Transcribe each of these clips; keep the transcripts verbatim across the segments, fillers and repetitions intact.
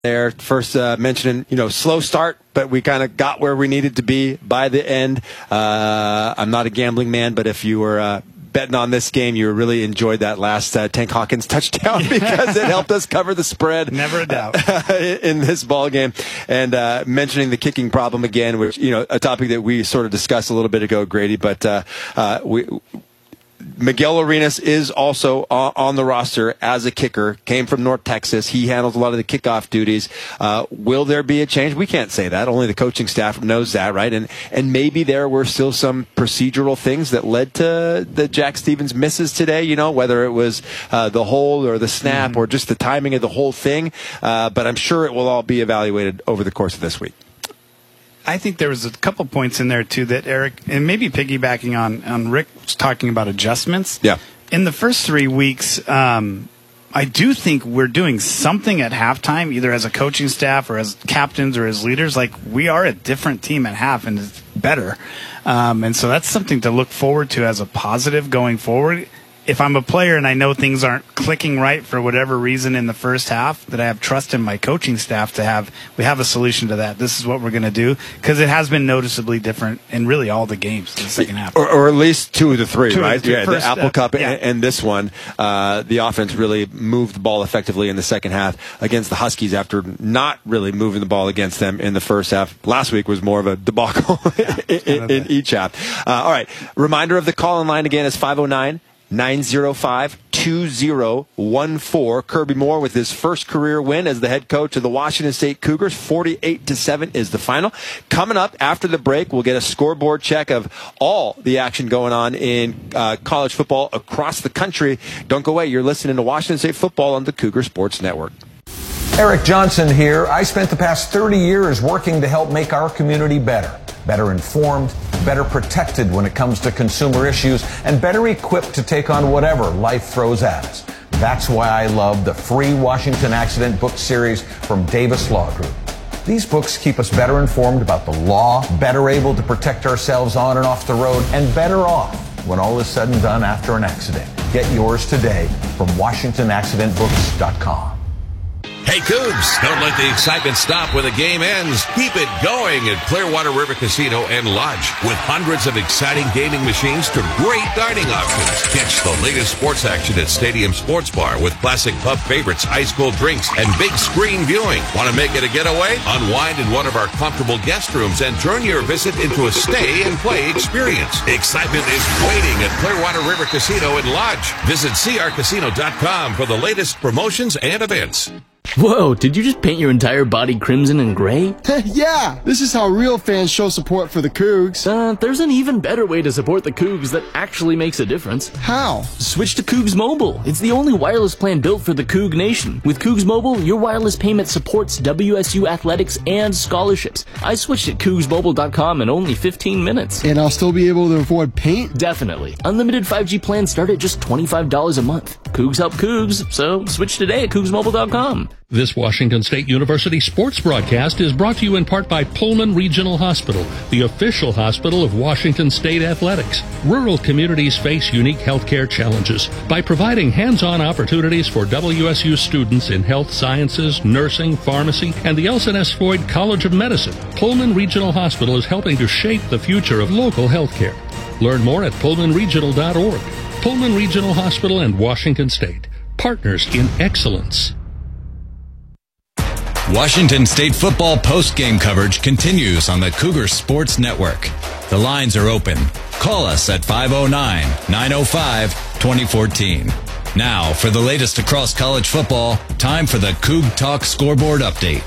there. First uh, mentioning, you know, slow start, but we kind of got where we needed to be by the end. Uh, I'm not a gambling man, but if you were uh, betting on this game, you really enjoyed that last uh, Tank Hawkins touchdown because it helped us cover the spread. Never a doubt. in this ball game. And uh, mentioning the kicking problem again, which, you know, a topic that we sort of discussed a little bit ago, Grady, but uh, uh, we... Miguel Arenas is also on the roster as a kicker, came from North Texas. He handles a lot of the kickoff duties. Uh, will there be a change? We can't say that. Only the coaching staff knows that, right? And and maybe there were still some procedural things that led to the Jack Stevens misses today, you know, whether it was uh, the hold or the snap mm-hmm. or just the timing of the whole thing. Uh, but I'm sure it will all be evaluated over the course of this week. I think there was a couple points in there, too, that Eric, and maybe piggybacking on, on Rick was talking about adjustments. Yeah. In the first three weeks, um, I do think we're doing something at halftime, either as a coaching staff or as captains or as leaders. Like, we are a different team at half, and it's better. Um, and so that's something to look forward to as a positive going forward. If I'm a player and I know things aren't clicking right for whatever reason in the first half, that I have trust in my coaching staff to have, we have a solution to that. This is what we're going to do, because it has been noticeably different in really all the games in the second half. Or, or at least two of the three, two right? The, yeah, first, the Apple uh, Cup yeah. and, and this one. Uh, the offense really moved the ball effectively in the second half against the Huskies after not really moving the ball against them in the first half. Last week was more of a debacle yeah, in, in each half. Uh, all right. Reminder of the call-in line again is five oh nine, nine oh five, two oh one four. Kirby Moore with his first career win as the head coach of the Washington State Cougars. forty-eight to seven is the final. Coming up after the break, we'll get a scoreboard check of all the action going on in uh, college football across the country. Don't go away. You're listening to Washington State Football on the Cougar Sports Network. Eric Johnson here. I spent the past thirty years working to help make our community better. Better informed, better protected when it comes to consumer issues, and better equipped to take on whatever life throws at us. That's why I love the free Washington Accident book series from Davis Law Group. These books keep us better informed about the law, better able to protect ourselves on and off the road, and better off when all is said and done after an accident. Get yours today from Washington Accident Books dot com. Hey, Cougs, don't let the excitement stop when the game ends. Keep it going at Clearwater River Casino and Lodge. With hundreds of exciting gaming machines to great dining options. Catch the latest sports action at Stadium Sports Bar with classic pub favorites, ice cold drinks, and big screen viewing. Want to make it a getaway? Unwind in one of our comfortable guest rooms and turn your visit into a stay and play experience. Excitement is waiting at Clearwater River Casino and Lodge. Visit C R casino dot com for the latest promotions and events. Whoa, did you just paint your entire body crimson and gray? Yeah, this is how real fans show support for the Cougs. Uh, there's an even better way to support the Cougs that actually makes a difference. How? Switch to Cougs Mobile. It's the only wireless plan built for the Coug Nation. With Cougs Mobile, your wireless payment supports W S U athletics and scholarships. I switched at Cougs Mobile dot com in only fifteen minutes. And I'll still be able to afford paint? Definitely. Unlimited five G plans start at just twenty-five dollars a month. Cougs help Cougs, so switch today at Cougs Mobile dot com. This Washington State University sports broadcast is brought to you in part by Pullman Regional Hospital, the official hospital of Washington State Athletics. Rural communities face unique healthcare challenges. By providing hands-on opportunities for W S U students in health sciences, nursing, pharmacy, and the Elson S. Floyd College of Medicine, Pullman Regional Hospital is helping to shape the future of local healthcare. Learn more at pullman regional dot org. Pullman Regional Hospital and Washington State, partners in excellence. Washington State football post-game coverage continues on the Cougar Sports Network. The lines are open. Call us at five oh nine, nine oh five, two oh one four. Now, for the latest across college football, time for the Coug Talk Scoreboard Update.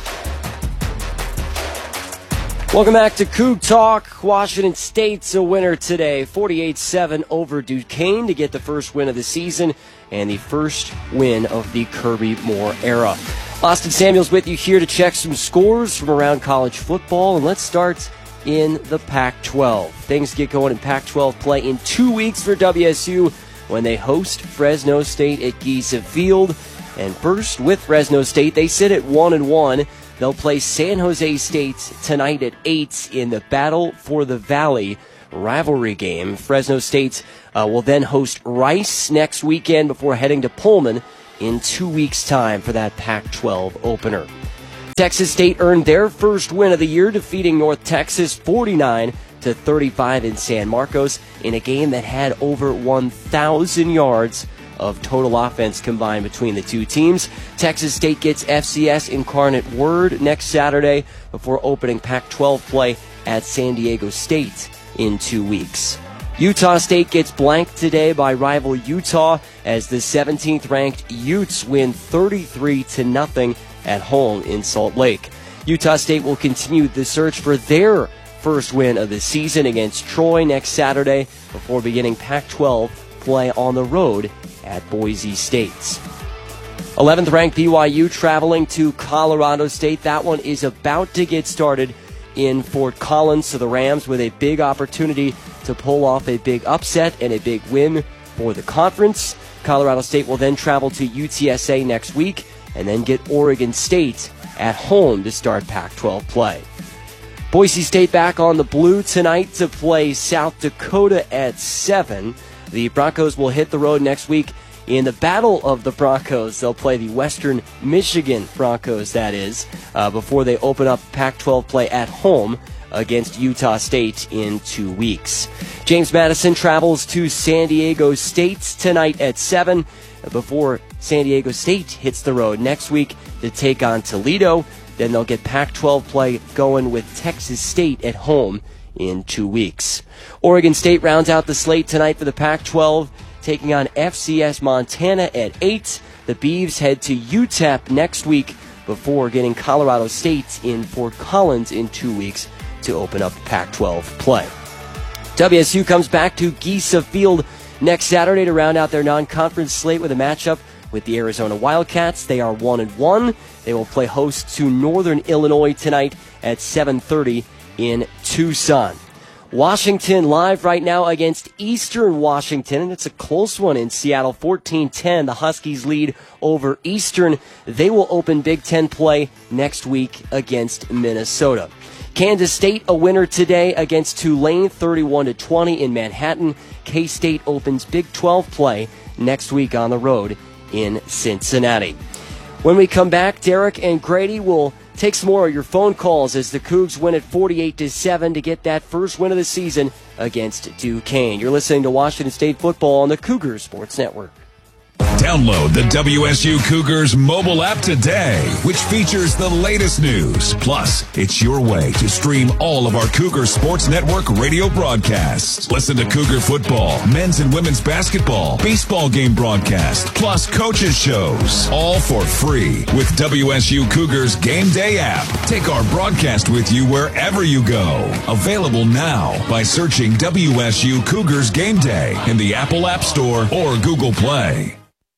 Welcome back to Coug Talk. Washington State's a winner today, forty-eight seven over Duquesne to get the first win of the season and the first win of the Kirby Moore era. Austin Samuels with you here to check some scores from around college football, and let's start in the Pac twelve. Things get going in Pac twelve play in two weeks for W S U when they host Fresno State at Giza Field. And first, with Fresno State, they sit at one and one. They'll play San Jose State tonight at eight in the Battle for the Valley rivalry game. Fresno State uh, will then host Rice next weekend before heading to Pullman in two weeks' time for that Pac twelve opener. Texas State earned their first win of the year, defeating North Texas forty-nine to thirty-five in San Marcos in a game that had over one thousand yards of total offense combined between the two teams. Texas State gets F C S Incarnate Word next Saturday before opening Pac twelve play at San Diego State in two weeks. Utah State gets blanked today by rival Utah as the seventeenth ranked Utes win thirty-three to nothing at home in Salt Lake. Utah State will continue the search for their first win of the season against Troy next Saturday before beginning Pac twelve play on the road at Boise State. eleventh ranked B Y U traveling to Colorado State. That one is about to get started in Fort Collins, so the Rams with a big opportunity to pull off a big upset and a big win for the conference. Colorado State will then travel to U T S A next week and then get Oregon State at home to start Pac twelve play. Boise State back on the blue tonight to play South Dakota at seven. The Broncos will hit the road next week in the Battle of the Broncos. They'll play the Western Michigan Broncos, that is, uh, before they open up Pac twelve play at home against Utah State in two weeks. James Madison travels to San Diego State tonight at seven before San Diego State hits the road next week to take on Toledo. Then they'll get Pac twelve play going with Texas State at home in two weeks. Oregon State rounds out the slate tonight for the Pac twelve, taking on F C S Montana at eight. The Beavs head to U T E P next week before getting Colorado State in Fort Collins in two weeks to open up Pac twelve play. W S U comes back to Giesa Field next Saturday to round out their non-conference slate with a matchup with the Arizona Wildcats. They are one and one. They will play host to Northern Illinois tonight at seven thirty in Tucson. Washington live right now against Eastern Washington, and it's a close one in Seattle, fourteen ten. The Huskies lead over Eastern. They will open Big Ten play next week against Minnesota. Kansas State a winner today against Tulane, thirty-one to twenty in Manhattan. K-State opens Big twelve play next week on the road in Cincinnati. When we come back, Derek and Grady will take some more of your phone calls as the Cougs win at forty-eight to seven to get that first win of the season against Duquesne. You're listening to Washington State football on the Cougar Sports Network. Download the W S U Cougars mobile app today, which features the latest news. Plus, it's your way to stream all of our Cougar Sports Network radio broadcasts. Listen to Cougar football, men's and women's basketball, baseball game broadcast, plus coaches shows, all for free with W S U Cougars Game Day app. Take our broadcast with you wherever you go. Available now by searching W S U Cougars Game Day in the Apple App Store or Google Play.